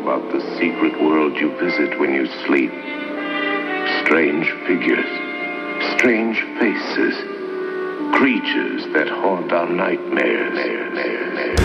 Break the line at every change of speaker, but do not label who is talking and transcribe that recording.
about the secret world you visit when you sleep. Strange figures, strange faces, creatures that haunt our nightmares.